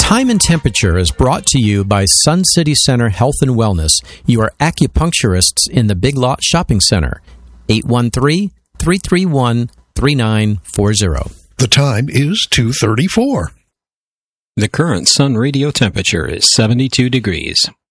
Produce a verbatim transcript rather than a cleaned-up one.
Time and Temperature is brought to you by Sun City Center Health and Wellness, your acupuncturists in the Big Lot Shopping Center. eight one three, three three one, three nine four zero. The time is two thirty-four. The current Sun radio temperature is seventy-two degrees.